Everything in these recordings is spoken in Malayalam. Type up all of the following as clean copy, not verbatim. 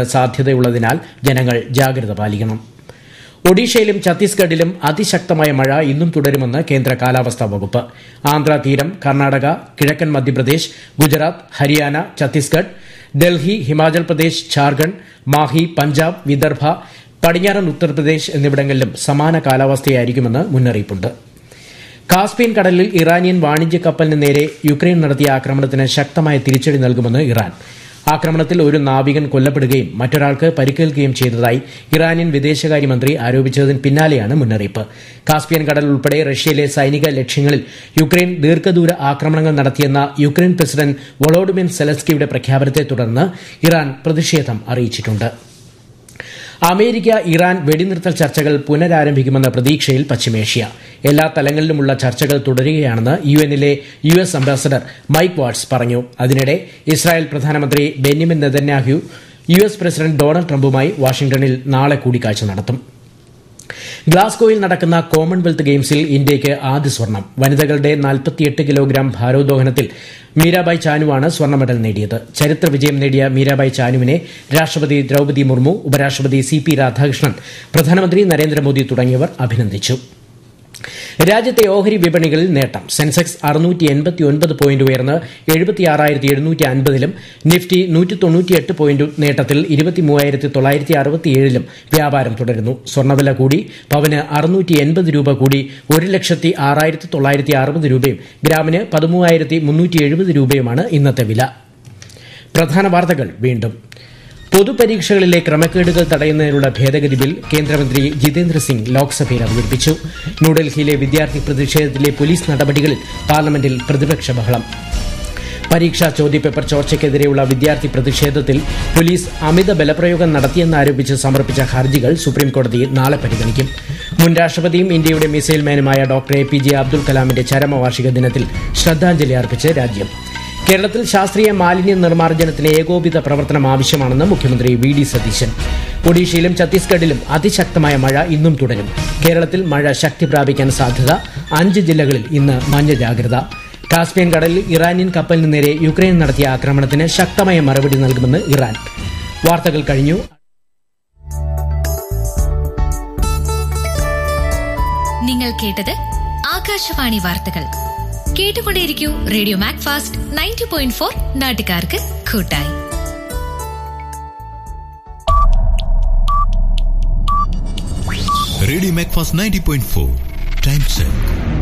സാധ്യതയുള്ളതിനാൽ ജനങ്ങൾ ജാഗ്രത പാലിക്കണം. ഒഡീഷയിലും ഛത്തീസ്ഗഡിലും അതിശക്തമായ മഴ ഇന്നും തുടരുമെന്ന് കേന്ദ്ര കാലാവസ്ഥാ വകുപ്പ്. ആന്ധ്ര തീരം, കർണാടക, കിഴക്കൻ മധ്യപ്രദേശ്, ഗുജറാത്ത്, ഹരിയാന, ഛത്തീസ്ഗഡ്, ഡൽഹി, ഹിമാചൽ പ്രദേശ്, ഝാർഖണ്ഡ്, മാഹി, പഞ്ചാബ്, വിദർഭ, പടിഞ്ഞാറൻ ഉത്തർപ്രദേശ് എന്നിവിടങ്ങളിലും സമാന കാലാവസ്ഥയായിരിക്കുമെന്ന് മുന്നറിയിപ്പുണ്ട്. കാസ്പിയൻ കടലിൽ ഇറാനിയൻ വാണിജ്യ കപ്പലിന് നേരെ യുക്രൈൻ നടത്തിയ ആക്രമണത്തിന് ശക്തമായ തിരിച്ചടി നൽകുമെന്ന് ഇറാൻ. ആക്രമണത്തിൽ ഒരു നാവികൻ കൊല്ലപ്പെടുകയും മറ്റൊരാൾക്ക് പരിക്കേൽക്കുകയും ചെയ്തതായി ഇറാനിയൻ വിദേശകാര്യമന്ത്രി ആരോപിച്ചതിന് പിന്നാലെയാണ് മുന്നറിയിപ്പ്. കാസ്പിയൻ കടൽ ഉൾപ്പെടെ റഷ്യയിലെ സൈനിക ലക്ഷ്യങ്ങളിൽ യുക്രൈൻ ദീർഘദൂര ആക്രമണങ്ങൾ നടത്തിയെന്ന യുക്രൈൻ പ്രസിഡന്റ് വൊളോഡിമിർ സെലൻസ്കിയുടെ പ്രഖ്യാപനത്തെ തുടർന്ന് ഇറാൻ പ്രതിഷേധം അറിയിച്ചിട്ടുണ്ട്. അമേരിക്ക ഇറാൻ വെടിനിർത്തൽ ചർച്ചകൾ പുനരാരംഭിക്കുമെന്ന പ്രതീക്ഷയിൽ പശ്ചിമേഷ്യ. എല്ലാ തലങ്ങളിലുമുള്ള ചർച്ചകൾ തുടരുകയാണെന്ന് യുഎന്നിലെ യുഎസ് അംബാസഡർ മൈക്ക് വാട്സ് പറഞ്ഞു. അതിനിടെ ഇസ്രായേൽ പ്രധാനമന്ത്രി Benjamin Netanyahu US president Donald ട്രംപുമായി വാഷിംഗ്ടണിൽ നാളെ കൂടിക്കാഴ്ച നടത്തും. ഗ്ലാസ്ഗോയിൽ നടക്കുന്ന കോമൺവെൽത്ത് ഗെയിംസിൽ ഇന്ത്യയ്ക്ക് ആദ്യ സ്വർണം. വനിതകളുടെ 48 കിലോഗ്രാം ഭാരോദ്വഹനത്തിൽ മീരാബായ് ചാനുവാണ് സ്വർണ്ണ മെഡൽ നേടിയത്. ചരിത്ര വിജയം നേടിയ മീരാബായ് ചാനുവിനെ രാഷ്ട്രപതി ദ്രൌപദി മുർമു, ഉപരാഷ്ട്രപതി CP രാധാകൃഷ്ണൻ, പ്രധാനമന്ത്രി നരേന്ദ്രമോദി തുടങ്ങിയവർ അഭിനന്ദിച്ചു. രാജ്യത്തെ ഓഹരി വിപണികളിൽ നേട്ടം. സെൻസെക്സ് 689 പോയിന്റ് ഉയർന്ന് 76,750-ലും നിഫ്റ്റി 198 പോയിന്റ് നേട്ടത്തിൽ 23,967-ലും വ്യാപാരം തുടരുന്നു. സ്വർണ്ണവില കൂടി. പവന് 680 രൂപ കൂടി 1,06,960 രൂപയും ഗ്രാമിന് 13,370 രൂപയുമാണ് ഇന്നത്തെ വില. പ്രധാന വാർത്തകൾ വീണ്ടും. പൊതുപരീക്ഷകളിലെ ക്രമക്കേടുകൾ തടയുന്നതിനുള്ള ഭേദഗതി ബിൽ കേന്ദ്രമന്ത്രി ജിതേന്ദ്ര സിംഗ് ലോക്സഭയിൽ അവതരിപ്പിച്ചു. ന്യൂഡൽഹിയിലെ വിദ്യാർത്ഥി പ്രതിഷേധത്തിലെ പോലീസ് നടപടികളിൽ പാർലമെന്റിൽ പ്രതിപക്ഷ ബഹളം. പരീക്ഷാ ചോദ്യപേപ്പർ ചോർച്ചയ്ക്കെതിരെയുള്ള വിദ്യാർത്ഥി പ്രതിഷേധത്തിൽ പോലീസ് അമിത ബലപ്രയോഗം നടത്തിയെന്നാരോപിച്ച് സമർപ്പിച്ച ഹർജികൾ സുപ്രീംകോടതി നാളെ പരിഗണിക്കും. മുൻ രാഷ്ട്രപതിയും ഇന്ത്യയുടെ മിസൈൽ മാനുമായ ഡോക്ടർ APJ അബ്ദുൽ കലാമിന്റെ ചരമവാർഷിക ദിനത്തിൽ ശ്രദ്ധാഞ്ജലി അർപ്പിച്ച് രാജ്യം. കേരളത്തിൽ ശാസ്ത്രീയ മാലിന്യ നിർമ്മാർജ്ജനത്തിന് ഏകോപിത പ്രവർത്തനം ആവശ്യമാണെന്ന് മുഖ്യമന്ത്രി VD സതീശൻ. ഒഡീഷയിലും ഛത്തീസ്ഗഡിലും അതിശക്തമായ മഴ ഇന്നും തുടരും. കേരളത്തിൽ മഴ ശക്തി പ്രാപിക്കാൻ സാധ്യത. 5 ജില്ലകളിൽ ഇന്ന് മഞ്ഞ ജാഗ്രത. കാസ്പിയൻ കടലിൽ ഇറാനിയൻ കപ്പലിന് നേരെ യുക്രൈൻ നടത്തിയ ആക്രമണത്തിന് ശക്തമായ മറുപടി നൽകുമെന്ന് ഇറാൻ. വാർത്തകൾ കഴിഞ്ഞു. നിങ്ങൾ കേട്ടത് ആകാശവാണി വാർത്തകൾ. കേട്ടുകൊണ്ടേയിരിക്കൂ റേഡിയോ മാക് ഫാസ്റ്റ് 90.4 നാട്ടുകാർക്ക് കൂട്ടായി. Radio Mac fast 90.4 time check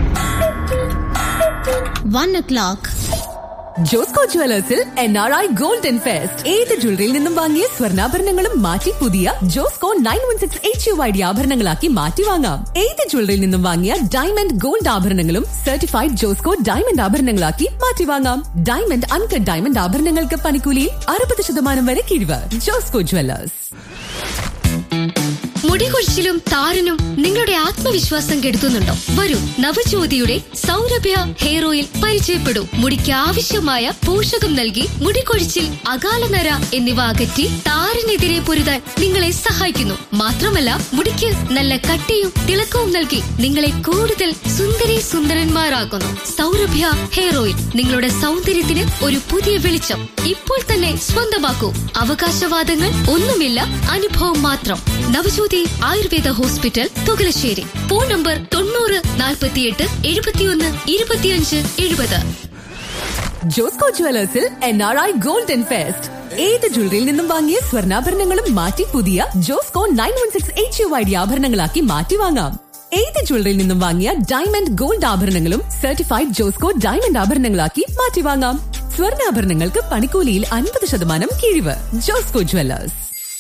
1:00. Josco ജ്വല്ലേഴ്സിൽ NRI golden fest. ഏത് ജ്വല്ലറിയിൽ നിന്നും വാങ്ങിയ സ്വർണ്ണാഭരണങ്ങളും മാറ്റി പുതിയ ജോസ്കോ 916 HUID ആഭരണങ്ങളാക്കി മാറ്റി വാങ്ങാം. ഏത് ജ്വല്ലറിയിൽ നിന്നും വാങ്ങിയ ഡയമണ്ട് ഗോൾഡ് ആഭരണങ്ങളും സർട്ടിഫൈഡ് ജോസ്കോ ഡയമണ്ട് ആഭരണങ്ങളാക്കി മാറ്റി വാങ്ങാം. ഡയമണ്ട്, അൺകട്ട് ഡയമണ്ട് ആഭരണങ്ങൾക്ക് പണിക്കൂലിയിൽ 60% വരെ കിഴിവ്. ജോസ്കോ ജ്വല്ലേഴ്സ്. മുടികൊഴിച്ചിലും താരനും നിങ്ങളുടെ ആത്മവിശ്വാസം കെടുത്തുന്നുണ്ടോ? വരൂ, നവജ്യോതിയുടെ സൗരഭ്യ ഹെയർ ഓയിൽ പരിചയപ്പെടൂ. മുടിക്ക് ആവശ്യമായ പോഷകം നൽകി മുടികൊഴിച്ചിൽ, അകാലനര എന്നിവ അകറ്റി താരനെതിരെ പൊരുതാൻ നിങ്ങളെ സഹായിക്കുന്നു. മാത്രമല്ല, മുടിക്ക് നല്ല കട്ടിയും തിളക്കവും നൽകി നിങ്ങളെ കൂടുതൽ സുന്ദരന്മാരാക്കുന്നു. സൗരഭ്യ ഹെയർ ഓയിൽ നിങ്ങളുടെ സൗന്ദര്യത്തിന് ഒരു പുതിയ വെളിച്ചം. ഇപ്പോൾ തന്നെ സ്വന്തമാക്കൂ. അവകാശവാദങ്ങൾ ഒന്നുമില്ല, അനുഭവം മാത്രം. Navajyothi Ayurveda hospital, Thukalassery. Phone number 90 48 71 25 70. Josco ജ്വല്ലേഴ്സിൽ NRI golden fest. ഏത് ജ്വല്ലറിയിൽ നിന്നും വാങ്ങിയ സ്വർണ്ണാഭരണങ്ങളും മാറ്റി പുതിയ ജോസ്കോ 916 HUID ആഭരണങ്ങളാക്കി മാറ്റി വാങ്ങാം. ഏത് ജ്വല്ലറിയിൽ നിന്നും വാങ്ങിയ ഡയമണ്ട് ഗോൾഡ് ആഭരണങ്ങളും സർട്ടിഫൈഡ് ജോസ്കോ ഡയമണ്ട് ആഭരണങ്ങളാക്കി മാറ്റി വാങ്ങാം. സ്വർണ്ണാഭരണങ്ങൾക്ക് പണിക്കൂലിയിൽ 50% കിഴിവ്. ജോസ്കോ ജ്വല്ലേഴ്സ്.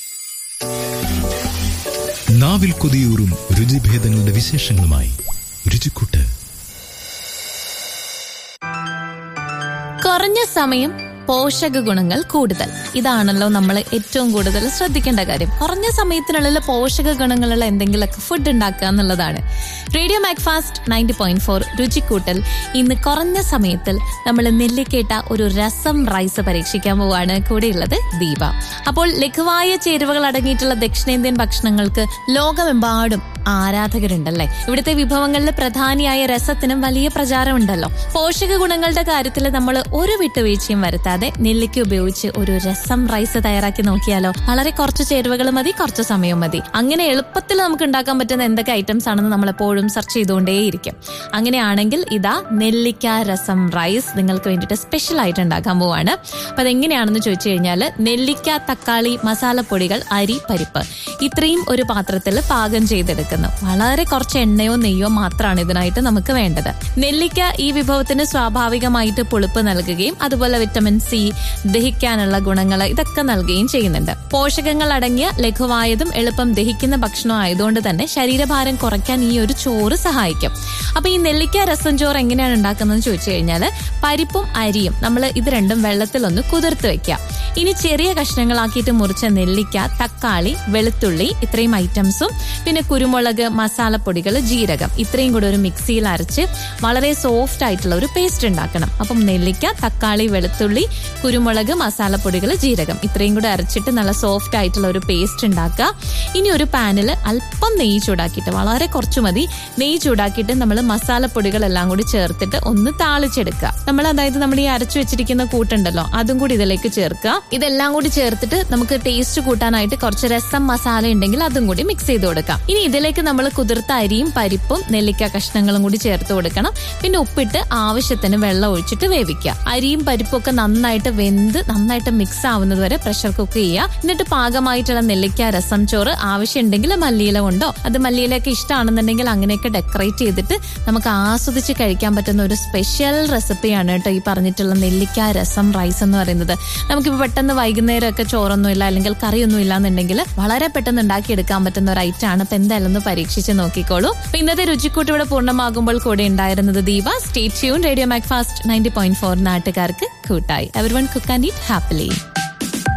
നാവിൽ കൊതിയൂറും രുചിഭേദങ്ങളുടെ വിശേഷങ്ങളുമായി രുചിക്കൂട്ട്. കുറഞ്ഞ സമയം, പോഷക ഗുണങ്ങൾ കൂടുതൽ. ഇതാണല്ലോ നമ്മൾ ഏറ്റവും കൂടുതൽ ശ്രദ്ധിക്കേണ്ട കാര്യം. കുറഞ്ഞ സമയത്തിനുള്ളിൽ പോഷക ഗുണങ്ങളുള്ള എന്തെങ്കിലുമൊക്കെ ഫുഡ് ഉണ്ടാക്കുക എന്നുള്ളതാണ്. റേഡിയോ മാക് ഫാസ്റ്റ് 90.4 രുചിക്കൂട്ടൽ ഇന്ന് കുറഞ്ഞ സമയത്തിൽ നമ്മൾ നെല്ലിക്കേട്ട ഒരു രസം റൈസ് പരീക്ഷിക്കാൻ പോവാണ്. കൂടെയുള്ളത് ദീപ. അപ്പോൾ ലഘുവായ ചേരുവകൾ അടങ്ങിയിട്ടുള്ള ദക്ഷിണേന്ത്യൻ ഭക്ഷണങ്ങൾക്ക് ലോകമെമ്പാടും ആരാധകരുണ്ടല്ലേ. ഇവിടുത്തെ വിഭവങ്ങളിൽ പ്രധാനിയായ രസത്തിനും വലിയ പ്രചാരമുണ്ടല്ലോ. പോഷക ഗുണങ്ങളുടെ കാര്യത്തിൽ നമ്മൾ ഒരു വിട്ടുവീഴ്ചയും വരുത്താതെ കൂടാതെ നെല്ലിക്ക ഉപയോഗിച്ച് ഒരു രസം റൈസ് തയ്യാറാക്കി നോക്കിയാലോ? വളരെ കുറച്ച് ചേരുവകൾ മതി, കുറച്ച് സമയം മതി. അങ്ങനെ എളുപ്പത്തിൽ നമുക്ക് ഉണ്ടാക്കാൻ പറ്റുന്ന എന്തൊക്കെ ഐറ്റംസ് ആണെന്ന് നമ്മളെപ്പോഴും സെർച്ച് ചെയ്തുകൊണ്ടേയിരിക്കും. അങ്ങനെയാണെങ്കിൽ ഇതാ നെല്ലിക്ക രസം റൈസ് നിങ്ങൾക്ക് വേണ്ടിയിട്ട് സ്പെഷ്യൽ ആയിട്ട് ഉണ്ടാക്കാൻ പോവാണ്. അപ്പൊ അതെങ്ങനെയാണെന്ന് ചോദിച്ചു കഴിഞ്ഞാൽ, നെല്ലിക്ക, തക്കാളി, മസാലപ്പൊടികൾ, അരി, പരിപ്പ് ഇത്രയും ഒരു പാത്രത്തിൽ പാകം ചെയ്തെടുക്കുന്നു. വളരെ കുറച്ച് എണ്ണയോ നെയ്യോ മാത്രമാണ് ഇതിനായിട്ട് നമുക്ക് വേണ്ടത്. നെല്ലിക്ക ഈ വിഭവത്തിന് സ്വാഭാവികമായിട്ട് പുളിപ്പ് നൽകുകയും അതുപോലെ വിറ്റമിൻ സി, ദഹിക്കാനുള്ള ഗുണങ്ങൾ ഇതൊക്കെ നൽകുകയും ചെയ്യുന്നുണ്ട്. പോഷകങ്ങൾ അടങ്ങിയ ലഘുവായതും എളുപ്പം ദഹിക്കുന്ന ഭക്ഷണം ആയതുകൊണ്ട് തന്നെ ശരീരഭാരം കുറയ്ക്കാൻ ഈ ഒരു ചോറ് സഹായിക്കും. അപ്പൊ ഈ നെല്ലിക്ക രസം ചോറ് എങ്ങനെയാണ് ഉണ്ടാക്കുന്നത് ചോദിച്ചു കഴിഞ്ഞാൽ, പരിപ്പും അരിയും നമ്മൾ ഇത് രണ്ടും വെള്ളത്തിലൊന്ന് കുതിർത്ത് വെക്കാം. ഇനി ചെറിയ കഷ്ണങ്ങളാക്കിയിട്ട് മുറിച്ച നെല്ലിക്ക, തക്കാളി, വെളുത്തുള്ളി ഇത്രയും ഐറ്റംസും പിന്നെ കുരുമുളക്, മസാലപ്പൊടികൾ, ജീരകം ഇത്രയും കൂടെ ഒരു മിക്സിയിൽ അരച്ച് വളരെ സോഫ്റ്റ് ആയിട്ടുള്ള ഒരു പേസ്റ്റ് ഉണ്ടാക്കണം. അപ്പം നെല്ലിക്ക, തക്കാളി, വെളുത്തുള്ളി, കുരുമുളക്, മസാലപ്പൊടികൾ, ജീരകം ഇത്രയും കൂടെ അരച്ചിട്ട് നല്ല സോഫ്റ്റ് ആയിട്ടുള്ള ഒരു പേസ്റ്റ് ഉണ്ടാക്കുക. ഇനി ഒരു പാനിൽ അല്പം നെയ്യ് ചൂടാക്കിയിട്ട്, വളരെ കുറച്ചു മതി, നെയ്യ് ചൂടാക്കിയിട്ട് നമ്മൾ മസാലപ്പൊടികളെല്ലാം കൂടി ചേർത്തിട്ട് ഒന്ന് താളിച്ചെടുക്കുക. നമ്മൾ അതായത് നമ്മൾ ഈ അരച്ചു വെച്ചിരിക്കുന്ന കൂട്ടുണ്ടല്ലോ അതും കൂടി ഇതിലേക്ക് ചേർക്കുക. ഇതെല്ലാം കൂടി ചേർത്തിട്ട് നമുക്ക് ടേസ്റ്റ് കൂട്ടാനായിട്ട് കുറച്ച് രസം മസാല ഉണ്ടെങ്കിൽ അതും കൂടി മിക്സ് ചെയ്ത് കൊടുക്കാം. ഇനി ഇതിലേക്ക് നമ്മൾ കുതിർത്ത അരിയും പരിപ്പും നെല്ലിക്ക കഷ്ണങ്ങളും കൂടി ചേർത്ത് കൊടുക്കണം. പിന്നെ ഉപ്പിട്ട് ആവശ്യത്തിന് വെള്ളം ഒഴിച്ചിട്ട് വേവിക്കുക. അരിയും പരിപ്പും ഒക്കെ നന്നായിട്ട് വെന്ത് നന്നായിട്ട് മിക്സ് ആവുന്നത് വരെ പ്രഷർ കുക്ക് ചെയ്യുക. എന്നിട്ട് പാകമായിട്ടുള്ള നെല്ലിക്ക രസം ചോറ് ആവശ്യമുണ്ടെങ്കിൽ മല്ലിയില കൊണ്ടോ, അത് മല്ലിയിലൊക്കെ ഇഷ്ടമാണെന്നുണ്ടെങ്കിൽ അങ്ങനെയൊക്കെ ഡെക്കറേറ്റ് ചെയ്തിട്ട് നമുക്ക് ആസ്വദിച്ച് കഴിക്കാൻ പറ്റുന്ന ഒരു സ്പെഷ്യൽ റെസിപ്പിയാണ് കേട്ടോ ഈ പറഞ്ഞിട്ടുള്ള നെല്ലിക്ക രസം റൈസ് എന്ന് പറയുന്നത്. നമുക്കിപ്പോൾ പെട്ടെന്ന് വൈകുന്നേരമൊക്കെ ചോറൊന്നും ഇല്ല അല്ലെങ്കിൽ കറിയൊന്നും ഇല്ലാന്നുണ്ടെങ്കിൽ വളരെ പെട്ടെന്ന് ഉണ്ടാക്കിയെടുക്കാൻ പറ്റുന്ന ഒരു ഐറ്റം ആണ്. അപ്പൊ എന്തായാലും ഒന്ന് പരീക്ഷിച്ച് നോക്കിക്കോളൂ. അപ്പൊ ഇന്നത്തെ രുചിക്കൂട്ട് ഇവിടെ പൂർണ്ണമാകുമ്പോൾ കൂടെ ഉണ്ടായിരുന്നത് Deepa. Stay tune. Radio Macfast 90.4 നാട്ടുകാർക്ക് കൂട്ടായി. Everyone cook and eat happily.